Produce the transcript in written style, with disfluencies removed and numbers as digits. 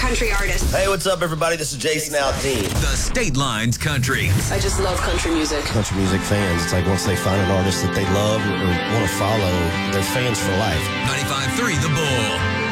country artist. Hey, what's up, everybody? This is Jason Aldean. The State Lines Country. I just love country music. Country music fans, it's like once they find an artist that they love or want to follow, they're fans for life. 95.3 The Bull.